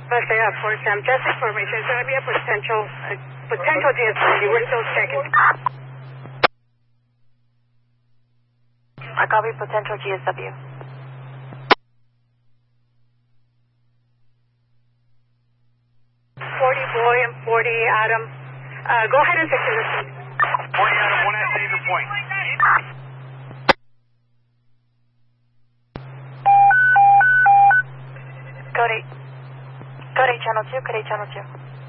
Bus Air Force, just information. There's going to be a potential GSW. We're still checking. I copy potential GSW. 40 boy and 40 Adam. Go ahead and secure the seat. 40 Adam, 1 at Taser Point. Code 8 channel 2, code 8 channel 2.